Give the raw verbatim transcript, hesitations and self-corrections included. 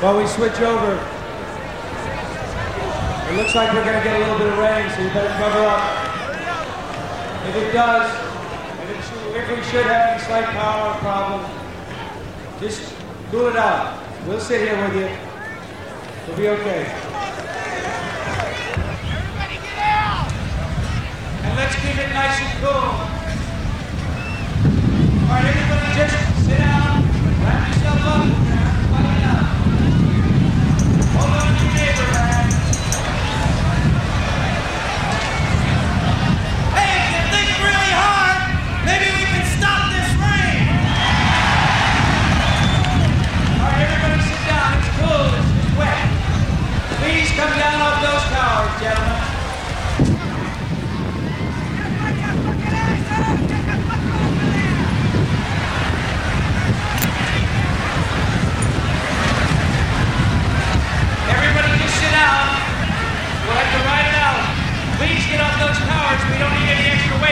While we switch over, it looks like we're going to get a little bit of rain, so you better cover up. If it does, if, it should, if we should have any slight power problem, just cool it out. We'll sit here with you. We'll be okay. Everybody get out! And let's keep it nice and cool. All right, everybody just sit down.